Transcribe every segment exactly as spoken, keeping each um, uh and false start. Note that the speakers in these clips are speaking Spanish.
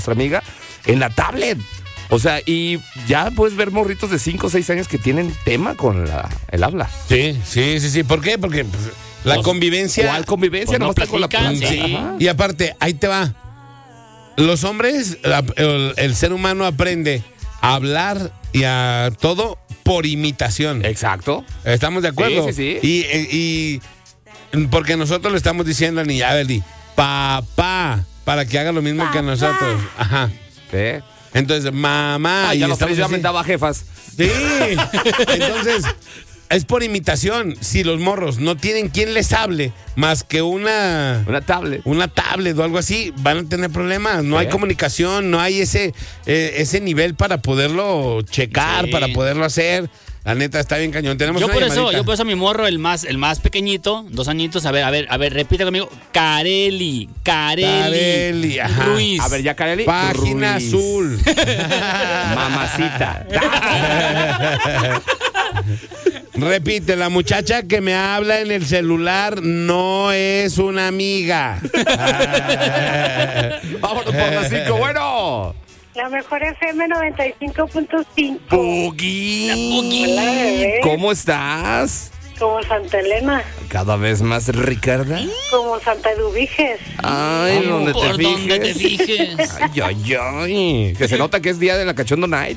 nuestra amiga, en la tablet. O sea, y ya puedes ver morritos de cinco o seis años que tienen tema con la, el habla. Sí, sí, sí, sí. ¿Por qué? Porque pues, la Pues, convivencia... ¿Cuál convivencia? Pues no Nomás está con la platican, planta. sí. Ajá. Y aparte, ahí te va. Los hombres, la- el, el ser humano aprende a hablar y a todo por imitación. Exacto. ¿Estamos de acuerdo? Sí, sí, Y, y, y porque nosotros le estamos diciendo a niña Abeli, papá, para que haga lo mismo que nosotros. Ajá. Sí. Entonces, mamá. Ah, y ya los estamos tres ya así. mentaba jefas. Sí. Entonces, es por imitación. Si los morros no tienen quien les hable más que una... Una tablet. una tablet o algo así, van a tener problemas. No ¿Eh? hay comunicación, no hay ese, eh, ese nivel para poderlo checar, Sí. para poderlo hacer. La neta está bien cañón. Tenemos Yo una por eso, llamadita. yo por eso a mi morro, el más, el más pequeñito, dos añitos, a ver, a ver, a ver, repite conmigo. Careli, Careli. Careli, ajá. Ruiz. A ver, ya, Kareli. Página Ruiz. azul. Mamacita. Repite, la muchacha que me habla en el celular no es una amiga. Vámonos por las cinco. Bueno. La mejor F M noventa y cinco punto cinco. Boogie. Hola, bebé. ¿Cómo estás? Como Santa Elena. Cada vez más Ricarda. Como Santa Eduviges. Ay, donde te Por fijes. donde te fijes. Ay, ay, ay. Que se nota que es día de la Cachondo Night.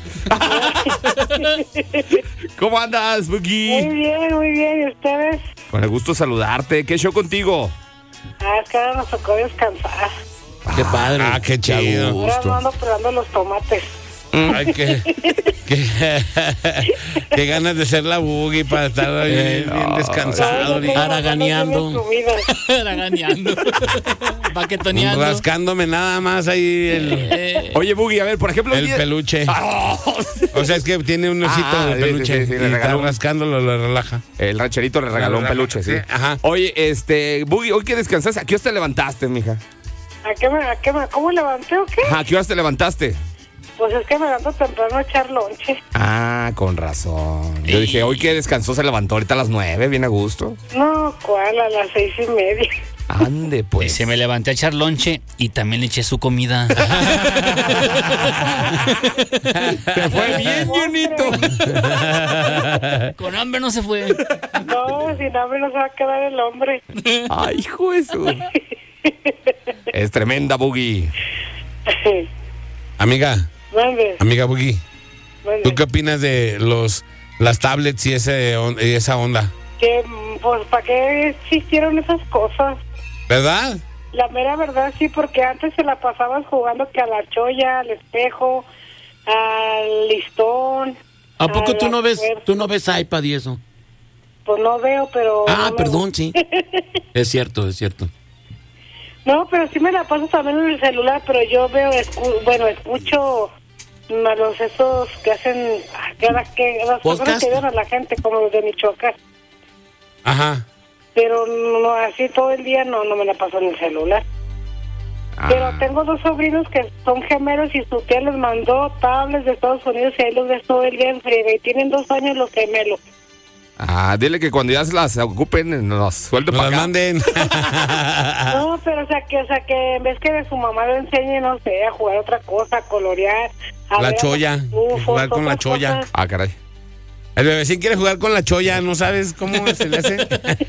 ¿Cómo andas, Muy Boogie? bien, muy bien. ¿Y ustedes? Con el gusto de saludarte. ¿Qué show contigo? Ah, es que ahora nos tocó descansar. Qué padre. Ah, qué chido. Ahora no ando pelando los tomates. Ay, qué, qué, qué ganas de ser la boogie para estar ahí bien, bien descansado. No, no tengo Haraganeando. ganas de comer comida. Raganeando. Paquetoneando. Rascándome nada más ahí el, Eh, Oye, Boogie, a ver, por ejemplo... el día- peluche. Ah, O sea, es que tiene un osito Ah, de sí, peluche sí, sí, sí, y le está regaló un- rascándolo, lo relaja. El rancherito le regaló un La- la- peluche, sí. sí, ajá. Oye, este, Boogie, hoy que descansaste, ¿a qué horas te levantaste, mija? ¿A qué me, a qué me, ¿Cómo levanté o qué? Ajá, ¿a qué horas te levantaste? Pues es que me levanto temprano a echar lonche. Ah, con razón. Yo dije, hoy que descansó se levantó ahorita a las nueve, bien a gusto. No, ¿cuál? A las seis y media. Ande, pues. se me levanté a echar lonche y también le eché su comida. Te fue bien, Junito. Con hambre no se fue. No, sin hambre no se va a quedar el hombre. Ay, hijo de su. Es tremenda, Boogie. Amiga, Mande, amiga Boogie, mande. ¿tú qué opinas de los las tablets y, ese, on- y esa onda? Que, pues, ¿para qué existieron esas cosas? ¿Verdad? La mera verdad, sí, porque antes se la pasabas jugando que a la cholla, al espejo, al listón. ¿A poco a tú la no ves, puerta. tú no ves iPad y eso? Pues no veo, pero... Ah, no me- perdón, sí. Es cierto, es cierto. No, pero sí me la paso también en el celular, pero yo veo, escu- bueno, escucho a los esos que hacen, ah, que, que las personas Podcast. que ayudan a la gente, como los de Michoacán. Ajá. Pero no, así todo el día no, no me la paso en el celular. Pero tengo dos sobrinos que son gemelos y su tía les mandó tablets de Estados Unidos y ahí los ves todo el día en friega y tienen dos años los gemelos. Ah, dile que cuando ya se las ocupen, nos suelten Nos para las acá. manden. No, pero o sea que, o sea que en vez que de su mamá le enseñe, no sé, a jugar otra cosa, a colorear, a La ver cholla, ufos, jugar con la otras cholla. cosas. Ah, caray. El bebecín quiere jugar con la cholla, ¿no sabes cómo se le hace?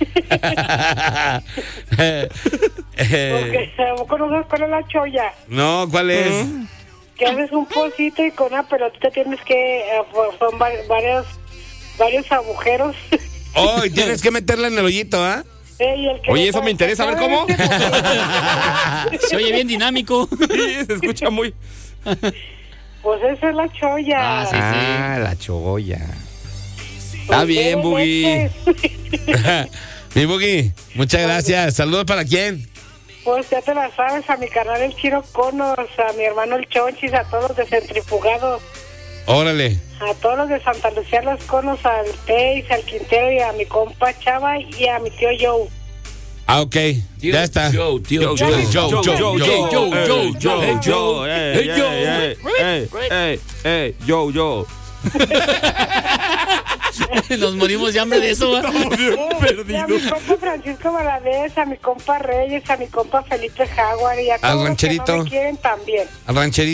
Porque a poco no sabes cuál es la cholla. No, ¿cuál es? Que haces un pocito y con una pelotita tienes que, eh, son va- varios, varios agujeros. Oh, y tienes que meterla en el hoyito, ¿ah? Eh, y el que Oye, le eso me pone- interesa, a ver cómo. Se oye bien dinámico. Sí, se escucha muy. Pues esa es la cholla. Ah, sí. Ah, la cholla. Pues Está bien, deben Boogie. este. Mi Boogie, muchas gracias. Saludos para quién. Pues ya te la sabes, a mi canal el Chiro Conos, a mi hermano el Chonchis, a todos los de Centrifugados, Órale. a todos los de Santa Lucía Los Conos, al Teis, al Quintero y a mi compa Chava y a mi tío Joe. Ah, ok. Ya está. Joe, tío, Joe, Joe. Joe, Joe, Joe, Joe, Joe, Joe, Joe, Joe, Joe, Hey, hey, Joe. hey, hey, hey, hey, Joe, Joe. Nos morimos de hambre de eso, ¿va? Estamos bien Eh, y a perdidos. mi compa Francisco Valadez, a mi compa Reyes, a mi compa Felipe Jaguar y a Al todos los que rancherito. no me quieren también. Al rancherito.